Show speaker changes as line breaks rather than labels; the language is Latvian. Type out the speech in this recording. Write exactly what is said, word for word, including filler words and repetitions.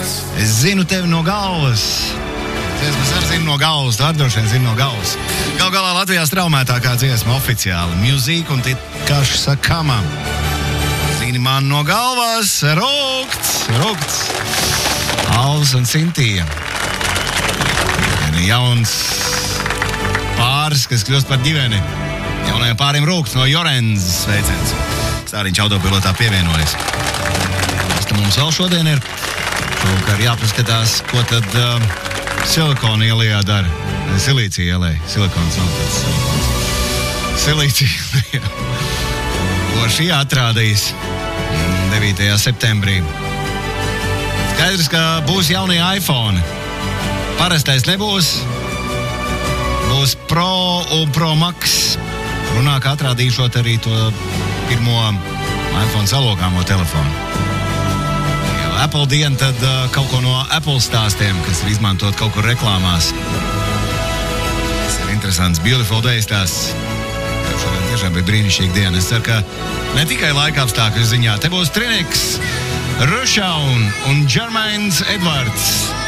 Es zinu tevi no galvas. Dziesmas arī zinu no galvas, tu arī droši vien zini no galvas. Gal galā Latvijā straumētākā dziesma oficiāli. Mūzika un tikaši sakama. Zini man no galvas, rūkts, rūkts. Alvs un Sintija. Jauns pāris, kas kļūst par ģimeni. Jaunajiem pāriem rūkts no Jorenzes sveiciens. Stāriņš autopilotā pievienojas. Kas tam mums vēl šodien ir? Šovakar jāpaskatās, ko tad uh, silikona ielijā dara. Silīcija ielē. Silikons nav tāds silikons. Silīcija ielijā. Ko šī atrādījis devītajā septembrī. Skaidrs, ka būs jaunie iPhone. Parastais nebūs. Būs Pro un Pro Max. Runā, ka atrādīšot arī to pirmo iPhone salokāmo telefonu. Jau Apple diena, tad uh, kaut ko no Apple stāstiem, kas ir izmantot kaut kur reklāmās. Tas ir interesants, beautiful day stāsts. Šodien tiešām bija brīnišķīga diena. Es ceru, ka ne tikai laika apstākļu ziņā. Te būs Trinix, Rushaun un Jermains Edvards.